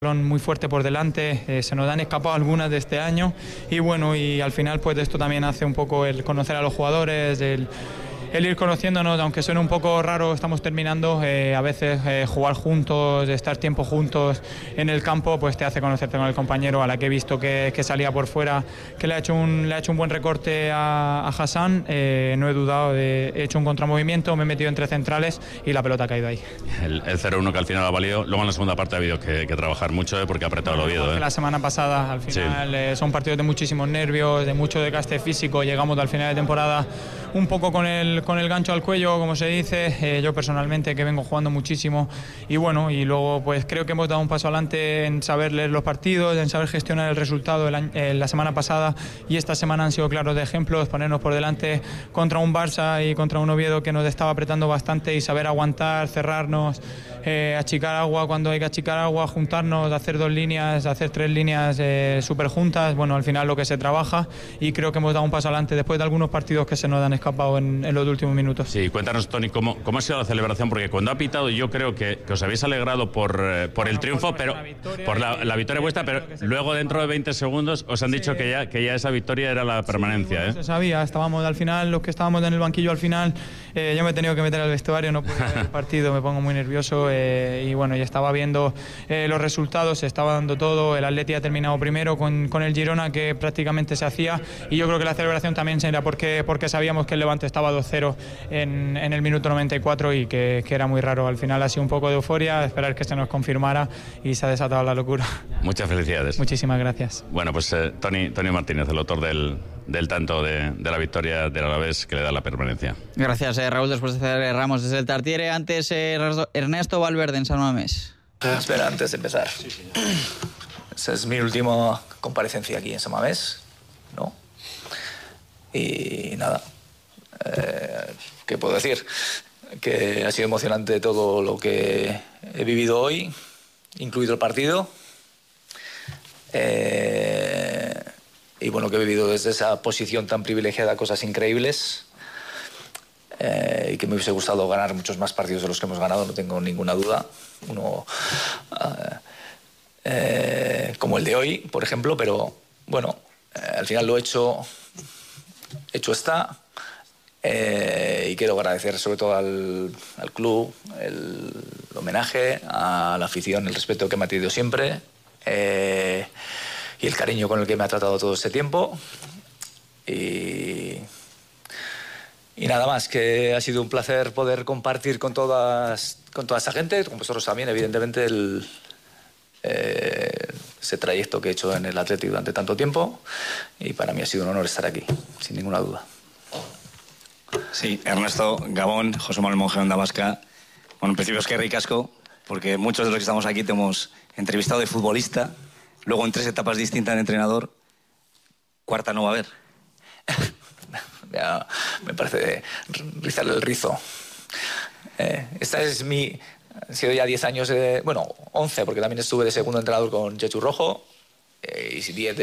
Muy fuerte por delante, se nos han escapado algunas de este año y bueno, y al final pues esto también hace un poco el conocer a los jugadores, el ir conociéndonos, aunque suene un poco raro, estamos terminando, a veces jugar juntos, estar tiempo juntos en el campo, pues te hace conocerte con el compañero, a la que he visto que salía por fuera, que le ha hecho un buen recorte a Hassan, no he dudado, he hecho un contramovimiento, me he metido entre centrales y la pelota ha caído ahí. El 0-1 que al final ha valido, luego en la segunda parte ha habido que trabajar mucho porque ha apretado el Oviedo. La semana pasada, al final, son partidos de muchísimos nervios, de mucho desgaste físico, llegamos al final de temporada un poco con el gancho al cuello, como se dice, yo personalmente que vengo jugando muchísimo y bueno, y luego pues creo que hemos dado un paso adelante en saber leer los partidos, en saber gestionar el resultado la semana pasada y esta semana han sido claros de ejemplos, ponernos por delante contra un Barça y contra un Oviedo que nos estaba apretando bastante y saber aguantar, cerrarnos, achicar agua cuando hay que achicar agua, juntarnos, hacer 2 líneas, hacer 3 líneas súper juntas, bueno, al final lo que se trabaja y creo que hemos dado un paso adelante después de algunos partidos que se nos han escapado en los últimos minutos. Sí, cuéntanos, Toni, ¿cómo ha sido la celebración? Porque cuando ha pitado yo creo que os habéis alegrado por el triunfo, pero por la victoria vuestra, pero luego dentro de 20 segundos os han dicho que ya esa victoria era la permanencia. Sí, bueno, se sabía, estábamos al final, los que estábamos en el banquillo al final, yo me he tenido que meter al vestuario, no pude ver el partido, me pongo muy nervioso y bueno, ya estaba viendo los resultados, se estaba dando todo, el Atleti ha terminado primero con el Girona que prácticamente se hacía y yo creo que la celebración también era porque sabíamos que el Levante estaba 2-0 en el minuto 94 y que era muy raro. Al final ha sido un poco de euforia, esperar que se nos confirmara y se ha desatado la locura. Muchas felicidades. Muchísimas gracias. Bueno, pues Toni Martínez, el autor del tanto de la victoria del Alavés que le da la permanencia. Gracias, Raúl. Después de Ramos desde el Tartiere, antes Ernesto Valverde en San Mamés. Espera, antes de empezar. Esa es mi última comparecencia aquí en San Mamés, ¿no? Y nada, ¿qué puedo decir? Que ha sido emocionante todo lo que he vivido hoy, incluido el partido. Y bueno, que he vivido desde esa posición tan privilegiada cosas increíbles. Y que me hubiese gustado ganar muchos más partidos de los que hemos ganado, no tengo ninguna duda. Uno como el de hoy, por ejemplo, pero bueno, al final lo hecho está. Y quiero agradecer sobre todo al club el homenaje, a la afición, el respeto que me ha tenido siempre y el cariño con el que me ha tratado todo este tiempo. Y nada más, que ha sido un placer poder compartir con toda esa gente, con vosotros también, evidentemente, ese trayecto que he hecho en el Atleti durante tanto tiempo, y para mí ha sido un honor estar aquí, sin ninguna duda. Sí, Ernesto, Gabón, José Manuel Monje, Onda Vasca. Bueno, en principio es que ricasco, porque muchos de los que estamos aquí te hemos entrevistado de futbolista, luego en 3 etapas distintas de entrenador, cuarta no va a haber. Ya, me parece rizarle el rizo. Esta es han sido ya 10 años, 11, porque también estuve de segundo entrenador con Chechu Rojo, y 10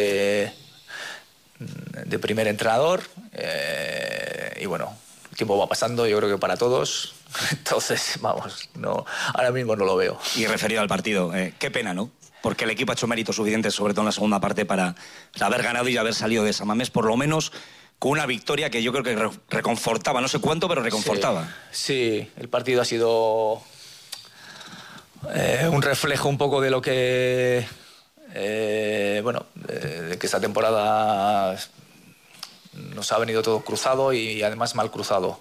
de primer entrenador, y bueno, el tiempo va pasando, yo creo que para todos, entonces, vamos, no, ahora mismo no lo veo. Y referido al partido, qué pena, ¿no? Porque el equipo ha hecho méritos suficientes, sobre todo en la segunda parte, para haber ganado y haber salido de San Mamés, por lo menos con una victoria que yo creo que reconfortaba, no sé cuánto, pero reconfortaba. Sí, el partido ha sido un reflejo un poco de lo que de que esta temporada nos ha venido todo cruzado y además mal cruzado.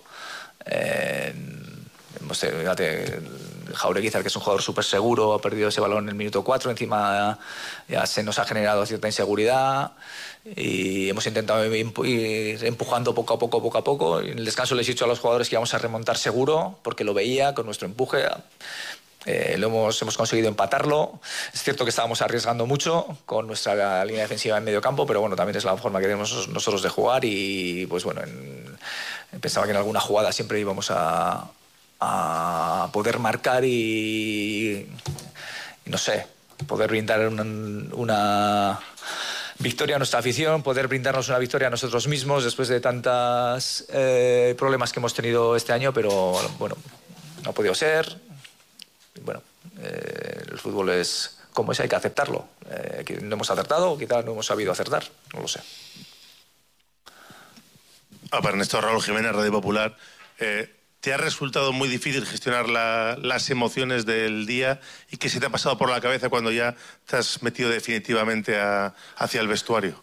Fíjate, Jaureguizar, que es un jugador súper seguro, ha perdido ese balón en el minuto 4, encima ya se nos ha generado cierta inseguridad y hemos intentado ir empujando poco a poco. En el descanso les he dicho a los jugadores que íbamos a remontar seguro, porque lo veía con nuestro empuje. Hemos conseguido empatarlo. Es cierto que estábamos arriesgando mucho con nuestra línea defensiva en medio campo, pero bueno, también es la forma que tenemos nosotros de jugar y pues bueno, pensaba que en alguna jugada siempre íbamos a poder marcar y no sé, poder brindar una victoria a nuestra afición, poder brindarnos una victoria a nosotros mismos después de tantos problemas que hemos tenido este año, pero bueno, no ha podido ser. Bueno, el fútbol es como es, hay que aceptarlo. Que no hemos acertado, o quizás no hemos sabido acertar, no lo sé. Para Ernesto, Raúl Jiménez, Radio Popular. ¿Te ha resultado muy difícil gestionar las emociones del día y qué se te ha pasado por la cabeza cuando ya te has metido definitivamente hacia el vestuario?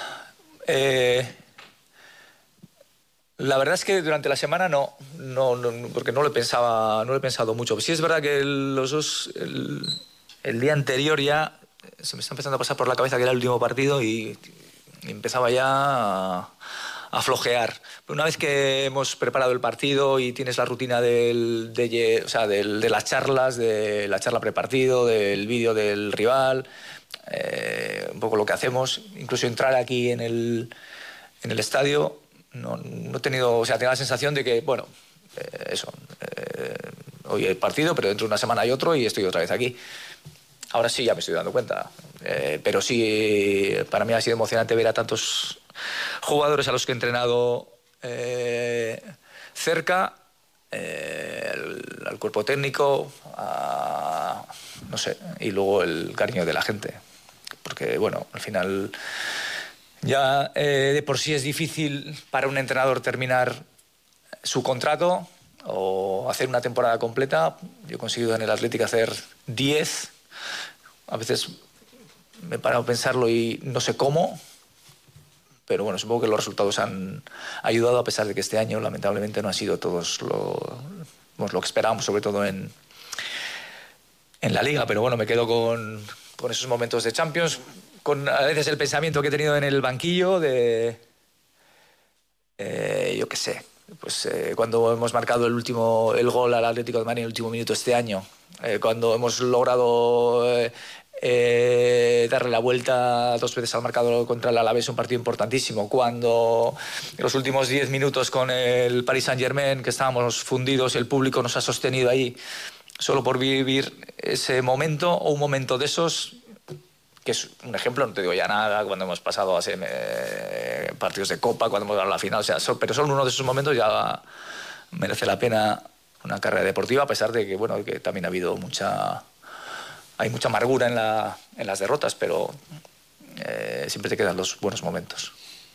La verdad es que durante la semana no, porque no lo he pensado mucho. Sí es verdad que el día anterior ya se me está empezando a pasar por la cabeza que era el último partido y empezaba ya a flojear. Pero una vez que hemos preparado el partido y tienes la rutina de las charlas, de la charla prepartido, del vídeo del rival, un poco lo que hacemos, incluso entrar aquí en el estadio, no he tenido, o sea, tengo la sensación de que, bueno, hoy hay partido, pero dentro de una semana hay otro y estoy otra vez aquí. Ahora sí ya me estoy dando cuenta, pero sí, para mí ha sido emocionante ver a tantos jugadores a los que he entrenado cerca, al cuerpo técnico, no sé, y luego el cariño de la gente. Porque, bueno, al final ya de por sí es difícil para un entrenador terminar su contrato o hacer una temporada completa. Yo he conseguido en el Athletic hacer 10. A veces me he parado a pensarlo y no sé cómo. Pero bueno, supongo que los resultados han ayudado, a pesar de que este año lamentablemente no han sido todos lo que esperábamos, sobre todo en la Liga. Pero bueno, me quedo con esos momentos de Champions, con a veces el pensamiento que he tenido en el banquillo de, yo qué sé, pues cuando hemos marcado el gol al Atlético de Madrid en el último minuto este año, cuando hemos logrado darle la vuelta 2 veces al marcador contra el Alavés, un partido importantísimo, cuando en los últimos 10 minutos con el Paris Saint-Germain, que estábamos fundidos, el público nos ha sostenido ahí solo por vivir ese momento, o un momento de esos, que es un ejemplo, no te digo ya nada, cuando hemos pasado a partidos de Copa, cuando hemos ganado la final, o sea, pero solo uno de esos momentos ya merece la pena una carrera deportiva, a pesar de que, bueno, que también hay mucha amargura en las derrotas, pero siempre te quedan los buenos momentos.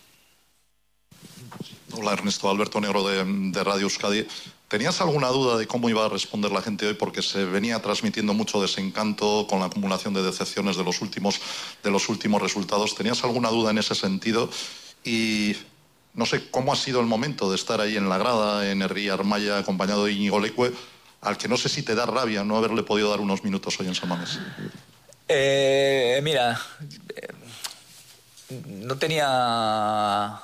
Hola, Ernesto, Alberto Negro de Radio Euskadi. ¿Tenías alguna duda de cómo iba a responder la gente hoy? Porque se venía transmitiendo mucho desencanto con la acumulación de decepciones de los últimos resultados. ¿Tenías alguna duda en ese sentido? Y no sé, ¿cómo ha sido el momento de estar ahí en la grada, en Herri Armaya, acompañado de Íñigo Leque, al que no sé si te da rabia no haberle podido dar unos minutos hoy en San Mamés? Mira, no tenía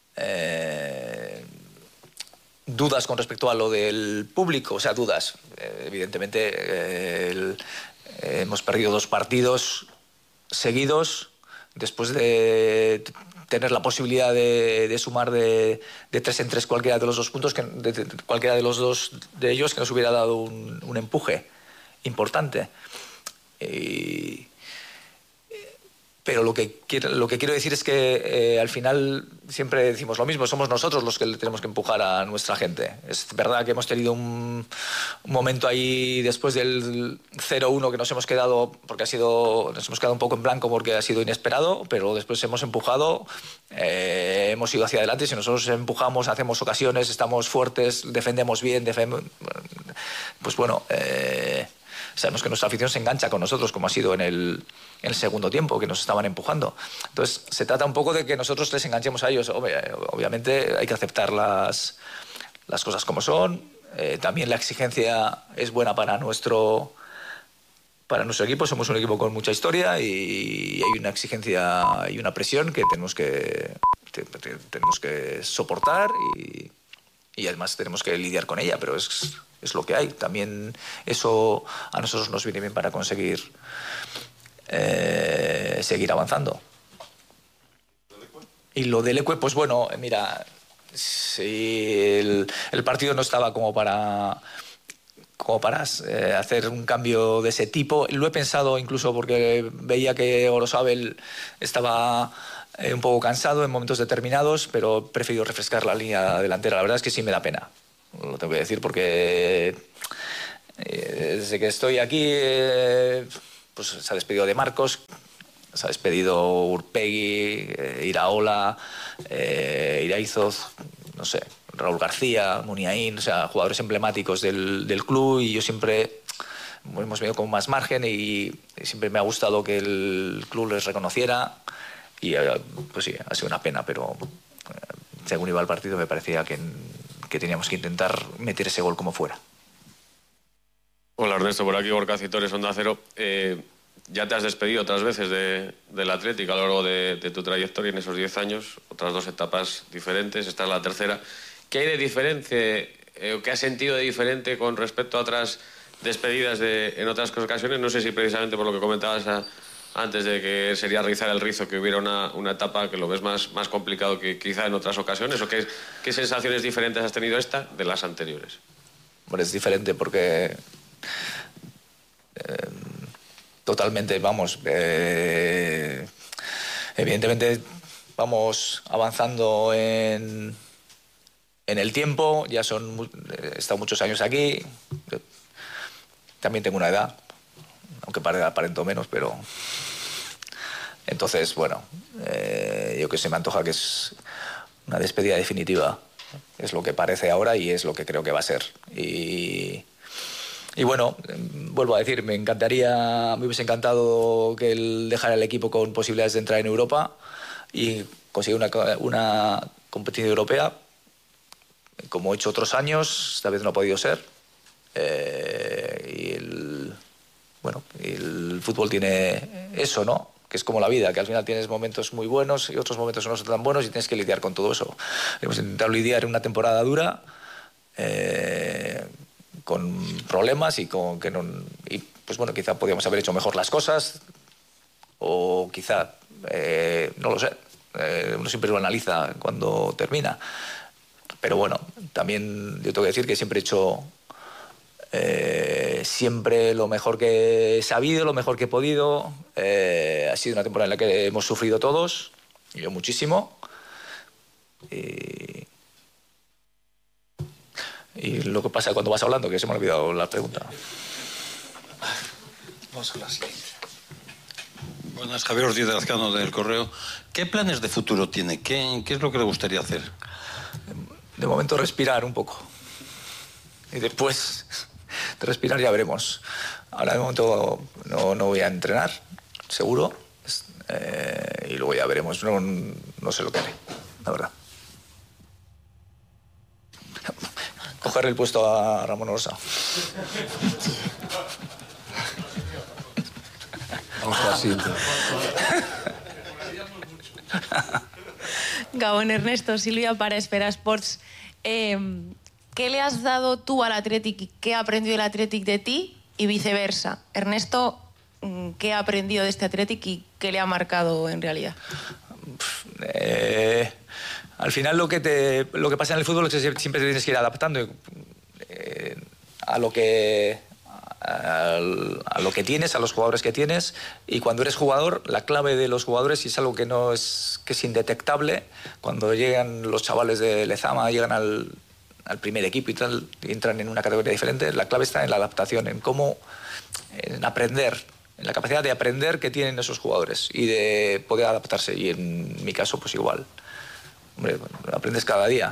dudas con respecto a lo del público, o sea, dudas. Evidentemente, hemos perdido 2 partidos seguidos después de tener la posibilidad de sumar de 3 en 3 cualquiera de los 2 puntos, cualquiera de los 2 de ellos, que nos hubiera dado un empuje importante. Pero lo que quiero decir es que al final siempre decimos lo mismo, somos nosotros los que le tenemos que empujar a nuestra gente. Es verdad que hemos tenido un momento ahí después del 0-1 que nos hemos quedado un poco en blanco porque ha sido inesperado, pero después hemos empujado, hemos ido hacia adelante. Si nosotros empujamos, hacemos ocasiones, estamos fuertes, defendemos bien, pues bueno, sabemos que nuestra afición se engancha con nosotros, como ha sido en el segundo tiempo, que nos estaban empujando. Entonces, se trata un poco de que nosotros les enganchemos a ellos. Obviamente hay que aceptar las cosas como son. También la exigencia es buena para nuestro equipo. Somos un equipo con mucha historia y hay una exigencia y una presión que tenemos que soportar y además tenemos que lidiar con ella, pero es lo que hay. También eso a nosotros nos viene bien para conseguir seguir avanzando. Y lo del Leque, pues bueno, mira, si el partido no estaba como para hacer un cambio de ese tipo. Lo he pensado incluso porque veía que Orozabel estaba un poco cansado en momentos determinados, pero he preferido refrescar la línea delantera. La verdad es que sí me da pena, lo tengo que decir, porque desde que estoy aquí pues se ha despedido de Marcos, se ha despedido Urpegui, Iraola, Iraizoz, no sé, Raúl García, Muniain, o sea, jugadores emblemáticos del club, y yo siempre hemos venido con más margen y siempre me ha gustado que el club les reconociera, y pues sí, ha sido una pena, pero según iba el partido me parecía que teníamos que intentar meter ese gol como fuera. Hola Ernesto, por aquí Gorka Citores, Onda Cero. Ya te has despedido otras veces del Atlético a lo largo de tu trayectoria en esos 10 años, otras 2 etapas diferentes, esta es la tercera. ¿Qué hay de diferente, o qué has sentido de diferente con respecto a otras despedidas en otras ocasiones? No sé si precisamente por lo que comentabas antes de que sería rizar el rizo, que hubiera una etapa que lo ves más complicado que quizá en otras ocasiones, o qué sensaciones diferentes has tenido esta de las anteriores. Bueno, es diferente porque totalmente, vamos, evidentemente vamos avanzando en el tiempo, ya he estado muchos años aquí, también tengo una edad, aunque aparento menos, pero entonces, bueno, yo que sé, me antoja que es una despedida definitiva, es lo que parece ahora y es lo que creo que va a ser. Y bueno, vuelvo a decir, me hubiese encantado que él dejara el equipo con posibilidades de entrar en Europa y conseguir una competición europea, como he hecho otros años. Esta vez no ha podido ser. Y el fútbol tiene eso, ¿no? Que es como la vida, que al final tienes momentos muy buenos y otros momentos no son tan buenos y tienes que lidiar con todo eso. Hemos intentado lidiar en una temporada dura, con problemas y con que no... Y pues bueno, quizá podíamos haber hecho mejor las cosas, o quizá, no lo sé, uno siempre lo analiza cuando termina. Pero bueno, también yo tengo que decir que siempre he hecho siempre lo mejor que he sabido, lo mejor que he podido. Ha sido una temporada en la que hemos sufrido todos, y yo muchísimo. Y lo que pasa cuando vas hablando, que se me ha olvidado la pregunta. Vamos a la siguiente. Buenas, Javier Ortiz de Lazcano del Correo. ¿Qué planes de futuro tiene? ¿Qué es lo que le gustaría hacer? De momento respirar un poco. Y después de respirar ya veremos. Ahora de momento no voy a entrenar, seguro. Y luego ya veremos. No sé lo que haré, la verdad. Coger el puesto a Ramón Orsa. Vamos a la siguiente. Gabón, Ernesto, Silvia para Espera Sports. ¿Qué le has dado tú al Athletic y qué ha aprendido el Athletic de ti y viceversa? Ernesto, ¿qué ha aprendido de este Athletic y qué le ha marcado en realidad? Al final lo que pasa en el fútbol es que siempre te tienes que ir adaptando a lo que tienes, a los jugadores que tienes, y cuando eres jugador, la clave de los jugadores, y es algo que es indetectable, cuando llegan los chavales de Lezama, llegan al primer equipo y tal, y entran en una categoría diferente, la clave está en la adaptación, en aprender, en la capacidad de aprender que tienen esos jugadores y de poder adaptarse, y en mi caso pues igual. Hombre, aprendes cada día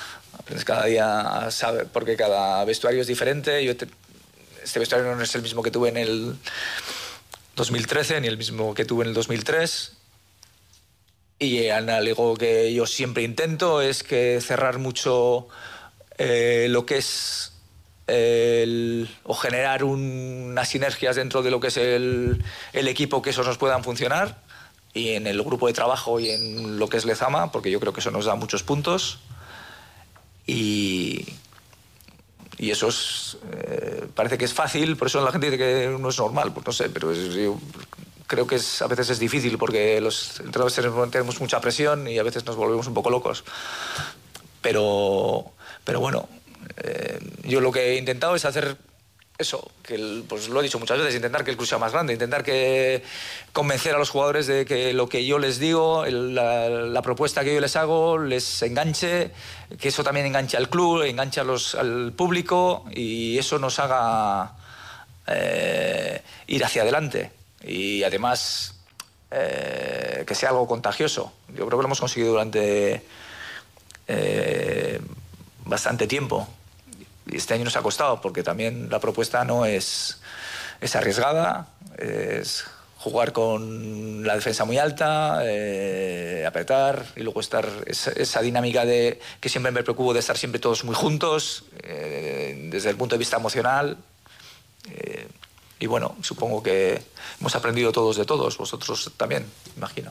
a saber, porque cada vestuario es diferente. Este vestuario no es el mismo que tuve en el 2013 ni el mismo que tuve en el 2003, y algo que yo siempre intento es que cerrar mucho lo que es o generar unas sinergias dentro de lo que es el equipo, que esos nos puedan funcionar, y en el grupo de trabajo y en lo que es Lezama, porque yo creo que eso nos da muchos puntos. Y eso parece que es fácil, por eso la gente dice que no es normal, pues no sé, pero yo creo que a veces es difícil, porque los entrenadores tenemos mucha presión y a veces nos volvemos un poco locos. Pero bueno, yo lo que he intentado es hacer eso, pues lo he dicho muchas veces, intentar que el club sea más grande, intentar convencer a los jugadores de que lo que yo les digo, la propuesta que yo les hago, les enganche, que eso también enganche al club, enganche al público, y eso nos haga ir hacia adelante. y además que sea algo contagioso. Yo creo que lo hemos conseguido durante bastante tiempo. Y este año nos ha costado porque también la propuesta no es arriesgada, es jugar con la defensa muy alta, apretar y luego estar esa dinámica de que siempre me preocupo de estar siempre todos muy juntos desde el punto de vista emocional. Y bueno, supongo que hemos aprendido todos de todos, vosotros también, imagino.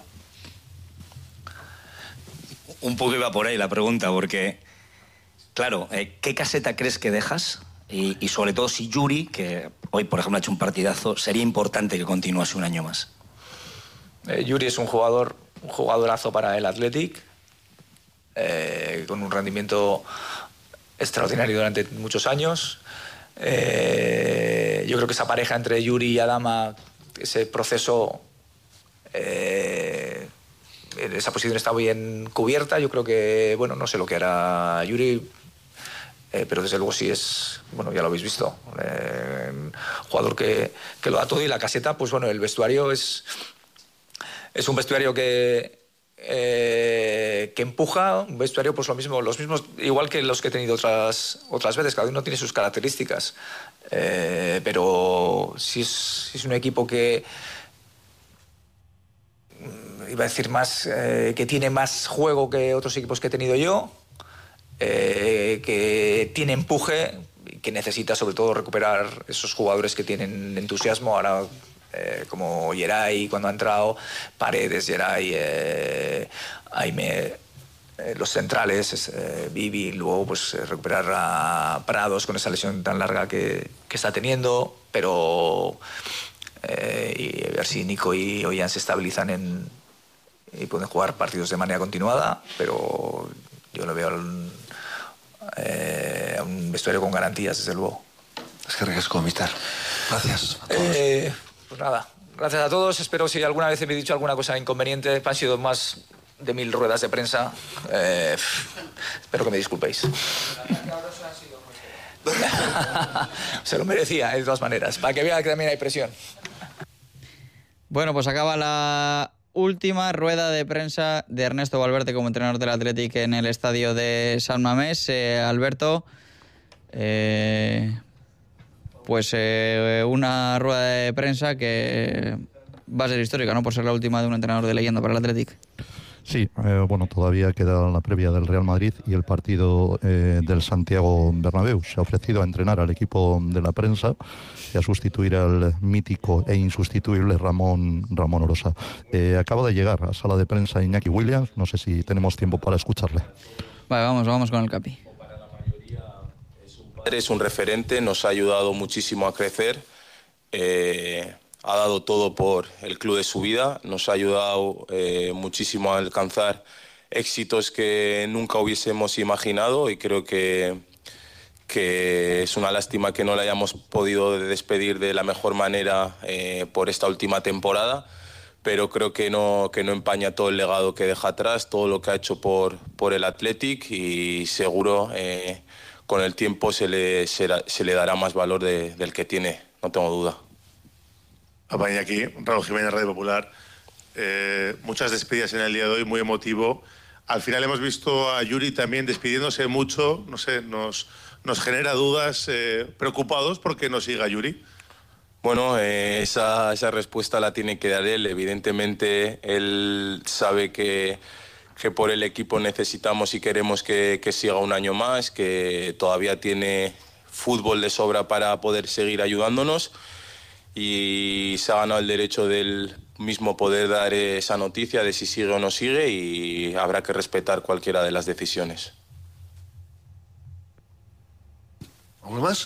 Un poco iba por ahí la pregunta, porque, claro, ¿qué caseta crees que dejas? Y sobre todo si Yuri, que hoy, por ejemplo, ha hecho un partidazo, sería importante que continuase un año más. Yuri es un jugadorazo para el Athletic, con un rendimiento extraordinario durante muchos años. Yo creo que esa pareja entre Yuri y Adama, ese proceso, esa posición está bien cubierta. Yo creo que, bueno, no sé lo que hará Yuri, pero desde luego sí es, bueno, ya lo habéis visto, un jugador que lo da todo. Y la caseta, pues bueno, el vestuario es un vestuario que empuja, un vestuario pues los mismos, igual que los que he tenido otras veces, cada uno tiene sus características, pero sí es un equipo que iba a decir más, que tiene más juego que otros equipos que he tenido yo, que tiene empuje y que necesita sobre todo recuperar esos jugadores que tienen entusiasmo ahora, como Geray cuando ha entrado, Paredes, Geray, Aime, los centrales, Vivi, luego pues recuperar a Prados con esa lesión tan larga que está teniendo, pero y a ver si Nico y Ollán se estabilizan y pueden jugar partidos de manera continuada, pero yo lo veo a un vestuario con garantías, desde luego. Es que ricasco, mister. Gracias a todos. Pues nada, gracias a todos. Espero si alguna vez me he dicho alguna cosa inconveniente, han sido más de 1000 ruedas de prensa. Espero que me disculpéis. Se lo merecía, de todas maneras, para que vea que también hay presión. Bueno, pues acaba la última rueda de prensa de Ernesto Valverde como entrenador del Athletic en el estadio de San Mamés. Alberto, pues una rueda de prensa que va a ser histórica, ¿no? Por ser la última de un entrenador de leyenda para el Athletic. Sí, bueno, todavía queda la previa del Real Madrid y el partido del Santiago Bernabéu. Se ha ofrecido a entrenar al equipo de la prensa y a sustituir al mítico e insustituible Ramón Orosa. Acaba de llegar a sala de prensa Iñaki Williams, no sé si tenemos tiempo para escucharle. Vale, vamos con el Capi. Es un referente, nos ha ayudado muchísimo a crecer. Ha dado todo por el club de su vida, nos ha ayudado muchísimo a alcanzar éxitos que nunca hubiésemos imaginado y creo que es una lástima que no le hayamos podido despedir de la mejor manera por esta última temporada, pero creo que no empaña todo el legado que deja atrás, todo lo que ha hecho por el Athletic y seguro con el tiempo se le dará más valor del que tiene, no tengo duda. Apaña aquí, Raúl Jiménez, Radio Popular. Muchas despedidas en el día de hoy, muy emotivo. Al final hemos visto a Yuri también despidiéndose mucho, no sé, nos genera dudas, preocupados porque no siga Yuri. Bueno, esa respuesta la tiene que dar él. Evidentemente, él sabe que por el equipo necesitamos y queremos que siga un año más, que todavía tiene fútbol de sobra para poder seguir ayudándonos. Y se ha ganado el derecho del mismo poder dar esa noticia de si sigue o no sigue y habrá que respetar cualquiera de las decisiones. ¿Algo más?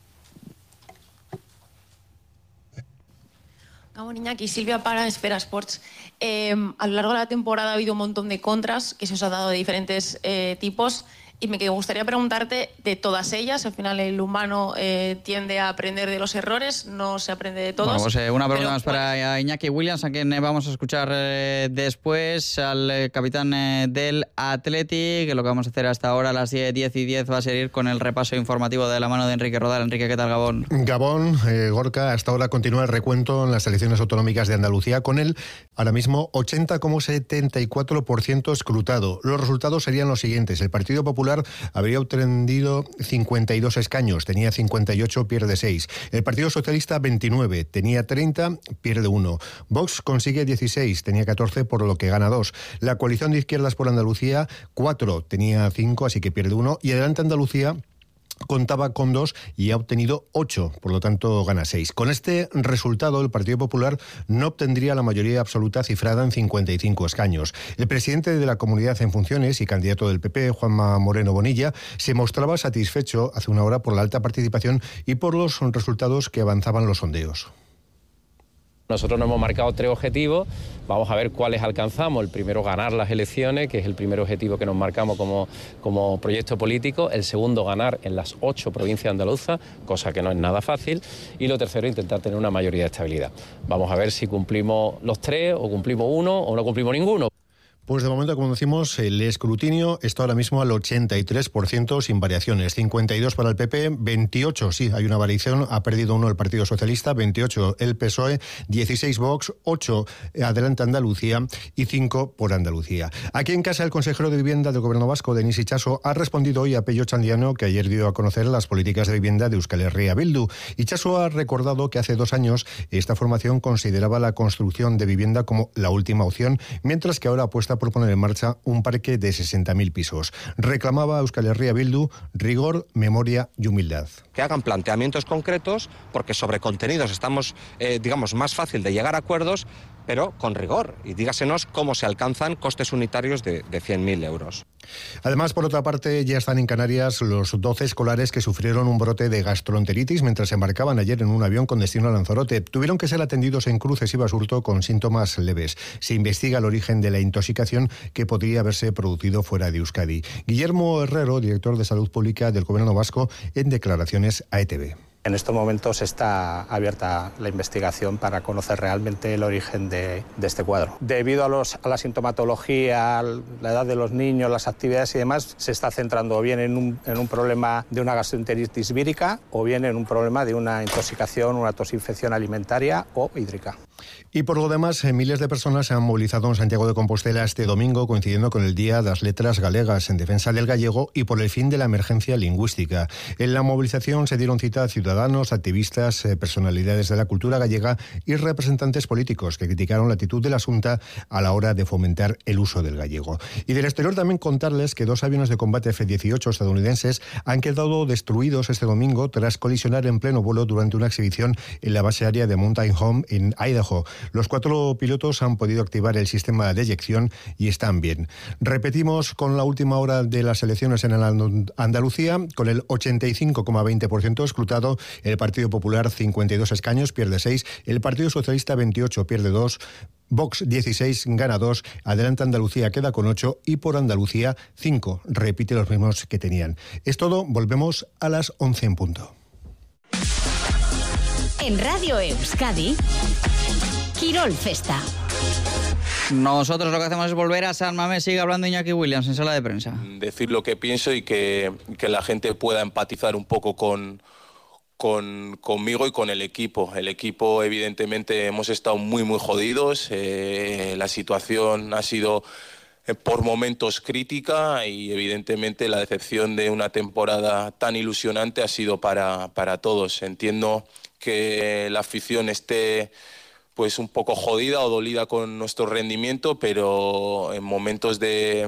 Gabón, Iñaki, Silvia para Esfera Sports. A lo largo de la temporada ha habido un montón de contras que se os ha dado de diferentes tipos. Y me gustaría preguntarte de todas ellas. Al final el humano tiende a aprender de los errores, no se aprende de todos. Bueno, pues una pregunta más para Iñaki Williams, a quien vamos a escuchar después, al capitán del Athletic, que lo que vamos a hacer hasta ahora a las 10:10 va a ser ir con el repaso informativo de la mano de Enrique Rodal. Enrique, ¿qué tal, Gabón? Gabón, Gorka, hasta ahora continúa el recuento en las elecciones autonómicas de Andalucía, con el ahora mismo 80,74% escrutado. Los resultados serían los siguientes. El Partido Popular habría obtenido 52 escaños, tenía 58, pierde 6. El Partido Socialista 29, tenía 30, pierde 1. Vox consigue 16, tenía 14, por lo que gana 2. La coalición de izquierdas por Andalucía 4, tenía 5, así que pierde 1. Y Adelante Andalucía contaba con 2 y ha obtenido 8, por lo tanto gana 6. Con este resultado, el Partido Popular no obtendría la mayoría absoluta cifrada en 55 escaños. El presidente de la Comunidad en funciones y candidato del PP, Juanma Moreno Bonilla, se mostraba satisfecho hace una hora por la alta participación y por los resultados que avanzaban los sondeos. Nosotros nos hemos marcado 3 objetivos, vamos a ver cuáles alcanzamos. El primero, ganar las elecciones, que es el primer objetivo que nos marcamos como proyecto político. El segundo, ganar en las 8 provincias andaluzas, cosa que no es nada fácil. Y lo tercero, intentar tener una mayoría de estabilidad. Vamos a ver si cumplimos los 3, o cumplimos 1, o no cumplimos ninguno. Pues de momento, como decimos, el escrutinio está ahora mismo al 83% sin variaciones. 52 para el PP, 28, sí, hay una variación, ha perdido 1 el Partido Socialista, 28 el PSOE, 16 Vox, 8 Adelante Andalucía y 5 por Andalucía. Aquí en casa, el consejero de Vivienda del Gobierno vasco, Denis Itxaso, ha respondido hoy a Pello Chandiano, que ayer dio a conocer las políticas de vivienda de Euskal Herria Bildu. Itxaso ha recordado que hace 2 años esta formación consideraba la construcción de vivienda como la última opción, mientras que ahora apuesta por poner en marcha un parque de 60.000 pisos. Reclamaba a Euskal Herria Bildu rigor, memoria y humildad. Que hagan planteamientos concretos, porque sobre contenidos estamos, más fácil de llegar a acuerdos, pero con rigor, y dígasenos cómo se alcanzan costes unitarios de 100.000 euros. Además, por otra parte, ya están en Canarias los 12 escolares que sufrieron un brote de gastroenteritis mientras se embarcaban ayer en un avión con destino a Lanzarote. Tuvieron que ser atendidos en Cruces y Basurto con síntomas leves. Se investiga el origen de la intoxicación que podría haberse producido fuera de Euskadi. Guillermo Herrero, director de Salud Pública del Gobierno vasco, en declaraciones a ETV. En estos momentos está abierta la investigación para conocer realmente el origen de este cuadro. Debido a la sintomatología, la edad de los niños, las actividades y demás, se está centrando o bien en un problema de una gastroenteritis vírica o bien en un problema de una intoxicación, una tosinfección alimentaria o hídrica. Y por lo demás, miles de personas se han movilizado en Santiago de Compostela este domingo, coincidiendo con el Día das Letras Galegas, en defensa del gallego y por el fin de la emergencia lingüística. En la movilización se dieron cita a ciudadanos, activistas, personalidades de la cultura gallega y representantes políticos que criticaron la actitud de la Xunta a la hora de fomentar el uso del gallego. Y del exterior también contarles que 2 aviones de combate F-18 estadounidenses han quedado destruidos este domingo tras colisionar en pleno vuelo durante una exhibición en la base aérea de Mountain Home en Idaho. Los 4 pilotos han podido activar el sistema de eyección y están bien. Repetimos con la última hora de las elecciones en Andalucía, con el 85,20% escrutado, el Partido Popular 52 escaños, pierde 6, el Partido Socialista 28, pierde 2, Vox 16, gana 2, Adelante Andalucía queda con 8 y por Andalucía 5, repite los mismos que tenían. Es todo, volvemos a las 11 en punto. En Radio Euskadi, Quirol Festa. Nosotros lo que hacemos es volver a San Mamés. Sigue hablando Iñaki Williams en sala de prensa. Decir lo que pienso y que la gente pueda empatizar un poco conmigo y con el equipo. El equipo, evidentemente, hemos estado muy, muy jodidos. La situación ha sido por momentos crítica y, evidentemente, la decepción de una temporada tan ilusionante ha sido para todos. Entiendo que la afición esté pues un poco jodida o dolida con nuestro rendimiento, pero en momentos de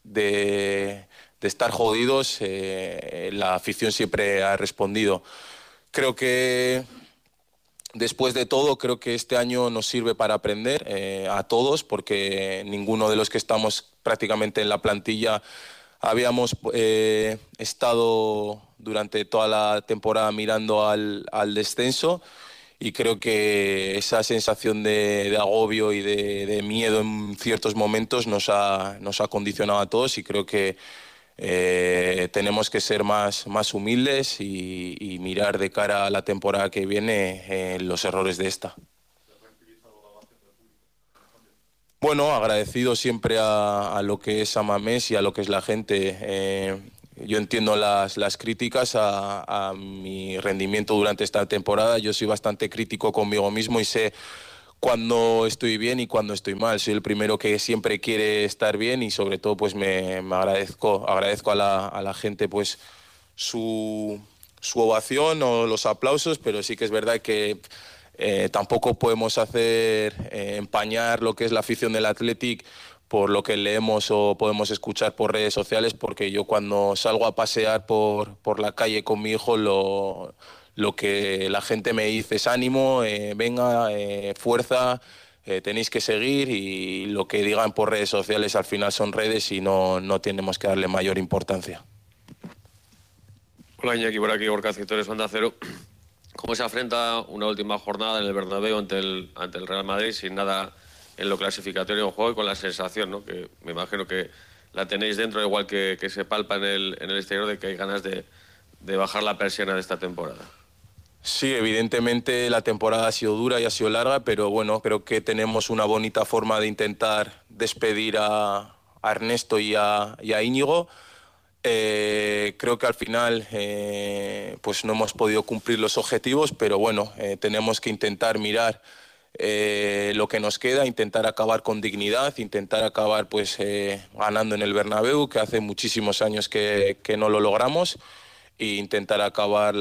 estar jodidos la afición siempre ha respondido. Creo que después de todo, creo que este año nos sirve para aprender a todos, porque ninguno de los que estamos prácticamente en la plantilla habíamos estado durante toda la temporada mirando al descenso. Y creo que esa sensación de agobio y de miedo en ciertos momentos nos ha condicionado a todos, y creo que tenemos que ser más humildes y mirar de cara a la temporada que viene los errores de esta. Bueno, agradecido siempre a lo que es Samamés y a lo que es la gente. Yo entiendo las críticas a mi rendimiento durante esta temporada. Yo soy bastante crítico conmigo mismo y sé cuando estoy bien y cuando estoy mal. Soy el primero que siempre quiere estar bien y sobre todo pues me agradezco a la gente pues su ovación o los aplausos, pero sí que es verdad que tampoco podemos hacer empañar lo que es la afición del Athletic por lo que leemos o podemos escuchar por redes sociales, porque yo cuando salgo a pasear por la calle con mi hijo lo que la gente me dice es ánimo, venga, fuerza, tenéis que seguir, y lo que digan por redes sociales al final son redes y no tenemos que darle mayor importancia. Hola Iñaki, por aquí Gorka Citores, Onda Cero. ¿Cómo se afronta una última jornada en el Bernabéu ante el Real Madrid sin nada en lo clasificatorio en juego y con la sensación, ¿no?, que me imagino que la tenéis dentro, igual que se palpa en el exterior, de que hay ganas de bajar la persiana de esta temporada? Sí, evidentemente la temporada ha sido dura y ha sido larga, pero bueno, creo que tenemos una bonita forma de intentar despedir a Ernesto y a Íñigo. Creo que al final pues no hemos podido cumplir los objetivos, pero bueno, tenemos que intentar mirar lo que nos queda, intentar acabar con dignidad, intentar acabar pues ganando en el Bernabéu, que hace muchísimos años que no lo logramos, e intentar acabar